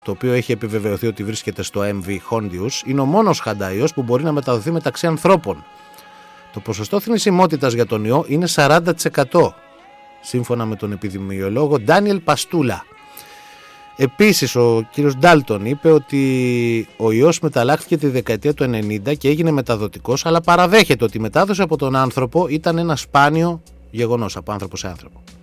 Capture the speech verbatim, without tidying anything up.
το οποίο έχει επιβεβαιωθεί ότι βρίσκεται στο εμ βι Hondius, είναι ο μόνος χανταϊός που μπορεί να μεταδοθεί μεταξύ ανθρώπων. Το ποσοστό θνησιμότητας για τον ιό είναι σαράντα τοις εκατό, σύμφωνα με τον επιδημιολόγο Ντάνιελ Παστούλα. Επίσης, ο κύριος Ντάλτον είπε ότι ο ιός μεταλλάχθηκε τη δεκαετία του ενενήντα και έγινε μεταδοτικός, αλλά παραδέχεται ότι η μετάδοση από τον άνθρωπο ήταν ένα σπάνιο γεγονός, από άνθρωπο σε άνθρωπο.